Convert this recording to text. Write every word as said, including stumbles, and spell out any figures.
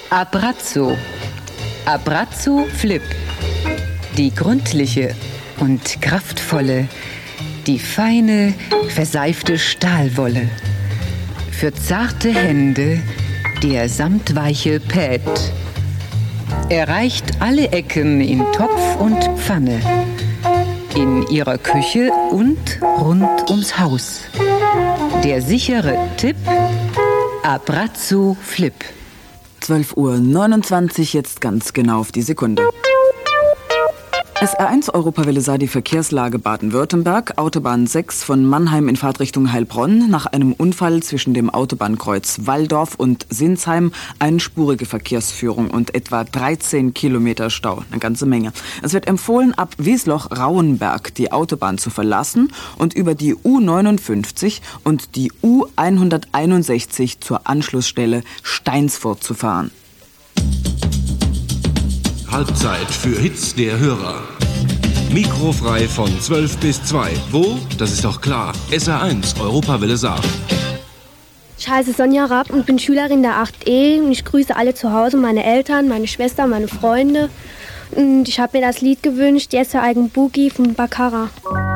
Abbraccio. Abbraccio Flip. Die gründliche und kraftvolle, die feine, verseifte Stahlwolle. Für zarte Hände der samtweiche Pad. Er reicht alle Ecken in Topf und Pfanne. In ihrer Küche und rund ums Haus. Der sichere Tipp: Abbraccio Flip. zwölf Uhr neunundzwanzig, jetzt ganz genau auf die Sekunde. S R eins Europawelle sah die Verkehrslage Baden-Württemberg, Autobahn sechs von Mannheim in Fahrtrichtung Heilbronn. Nach einem Unfall zwischen dem Autobahnkreuz Walldorf und Sinsheim einspurige Verkehrsführung und etwa dreizehn Kilometer Stau, eine ganze Menge. Es wird empfohlen, ab Wiesloch-Rauenberg die Autobahn zu verlassen und über die U neunundfünfzig und die U hunderteinundsechzig zur Anschlussstelle Steinsfurt zu fahren. Halbzeit für Hits der Hörer. Mikrofrei von zwölf bis zwei. Wo? Das ist doch klar. S R eins Europawelle Saar. Ich heiße Sonja Rapp und bin Schülerin der acht E. Und ich grüße alle zu Hause, meine Eltern, meine Schwester, meine Freunde. Und ich habe mir das Lied gewünscht, Yes, Eigen Boogie von Baccara.